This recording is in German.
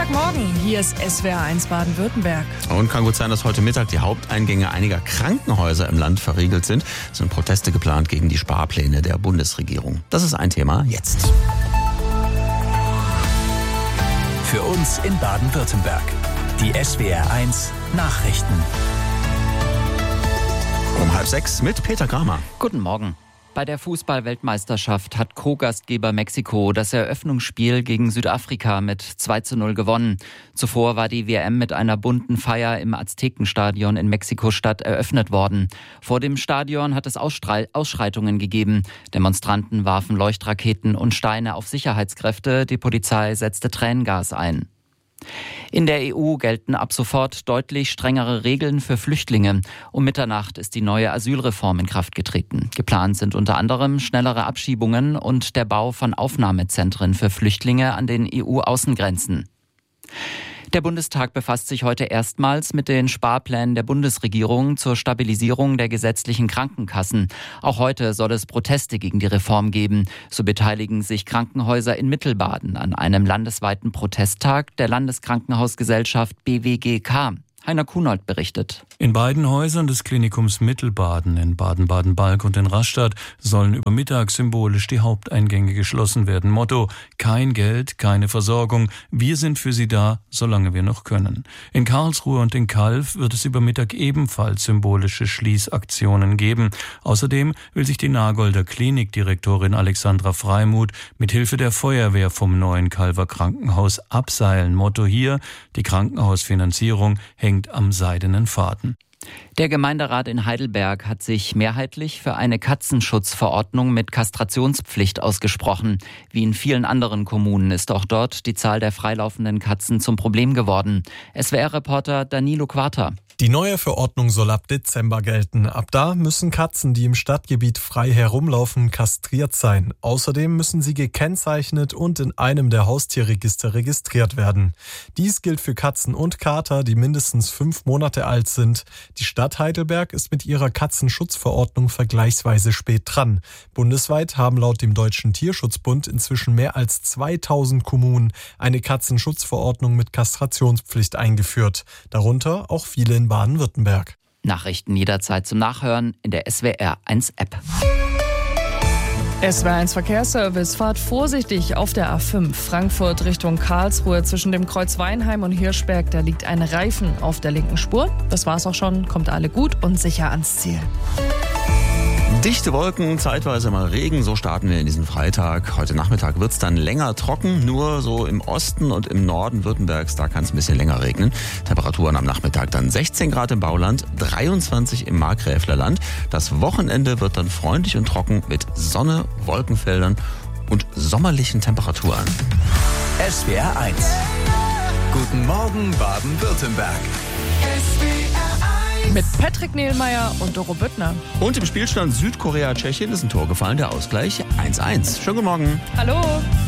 Montagmorgen, hier ist SWR1 Baden-Württemberg. Und kann gut sein, dass heute Mittag die Haupteingänge einiger Krankenhäuser im Land verriegelt sind. Es sind Proteste geplant gegen die Sparpläne der Bundesregierung. Das ist ein Thema jetzt. Für uns in Baden-Württemberg. Die SWR1 Nachrichten. Um 5:30 mit Peter Kramer. Guten Morgen. Bei der Fußball-Weltmeisterschaft hat Co-Gastgeber Mexiko das Eröffnungsspiel gegen Südafrika mit 2:0 gewonnen. Zuvor war die WM mit einer bunten Feier im Aztekenstadion in Mexiko-Stadt eröffnet worden. Vor dem Stadion hat es Ausschreitungen gegeben. Demonstranten warfen Leuchtraketen und Steine auf Sicherheitskräfte. Die Polizei setzte Tränengas ein. In der EU gelten ab sofort deutlich strengere Regeln für Flüchtlinge. Um Mitternacht ist die neue Asylreform in Kraft getreten. Geplant sind unter anderem schnellere Abschiebungen und der Bau von Aufnahmezentren für Flüchtlinge an den EU-Außengrenzen. Der Bundestag befasst sich heute erstmals mit den Sparplänen der Bundesregierung zur Stabilisierung der gesetzlichen Krankenkassen. Auch heute soll es Proteste gegen die Reform geben. So beteiligen sich Krankenhäuser in Mittelbaden an einem landesweiten Protesttag der Landeskrankenhausgesellschaft BWGK. Heiner Kunold berichtet. In beiden Häusern des Klinikums Mittelbaden, in Baden-Baden-Balk und in Rastatt, sollen über Mittag symbolisch die Haupteingänge geschlossen werden. Motto: kein Geld, keine Versorgung. Wir sind für Sie da, solange wir noch können. In Karlsruhe und in Calw wird es über Mittag ebenfalls symbolische Schließaktionen geben. Außerdem will sich die Nagolder Klinikdirektorin Alexandra Freimuth mit Hilfe der Feuerwehr vom neuen Calwer Krankenhaus abseilen. Motto hier: die Krankenhausfinanzierung hängt am seidenen Faden. Der Gemeinderat in Heidelberg hat sich mehrheitlich für eine Katzenschutzverordnung mit Kastrationspflicht ausgesprochen. Wie in vielen anderen Kommunen ist auch dort die Zahl der freilaufenden Katzen zum Problem geworden. SWR-Reporter Danilo Quarta. Die neue Verordnung soll ab Dezember gelten. Ab da müssen Katzen, die im Stadtgebiet frei herumlaufen, kastriert sein. Außerdem müssen sie gekennzeichnet und in einem der Haustierregister registriert werden. Dies gilt für Katzen und Kater, die mindestens 5 Monate alt sind. Die Stadt Heidelberg ist mit ihrer Katzenschutzverordnung vergleichsweise spät dran. Bundesweit haben laut dem Deutschen Tierschutzbund inzwischen mehr als 2000 Kommunen eine Katzenschutzverordnung mit Kastrationspflicht eingeführt. Darunter auch viele in Baden-Württemberg. Nachrichten jederzeit zum Nachhören in der SWR1-App. SWR1 Verkehrsservice, fahrt vorsichtig auf der A5 Frankfurt Richtung Karlsruhe zwischen dem Kreuz Weinheim und Hirschberg. Da liegt ein Reifen auf der linken Spur. Das war's auch schon. Kommt alle gut und sicher ans Ziel. Dichte Wolken, zeitweise mal Regen, so starten wir in diesen Freitag. Heute Nachmittag wird es dann länger trocken, nur so im Osten und im Norden Württembergs, da kann es ein bisschen länger regnen. Temperaturen am Nachmittag dann 16 Grad im Bauland, 23 im Markgräflerland. Das Wochenende wird dann freundlich und trocken mit Sonne, Wolkenfeldern und sommerlichen Temperaturen. SWR1. Guten Morgen Baden-Württemberg. Mit Patrick Nehlmeier und Doro Büttner. Und im Spielstand Südkorea-Tschechien ist ein Tor gefallen, der Ausgleich 1:1. Schönen guten Morgen. Hallo.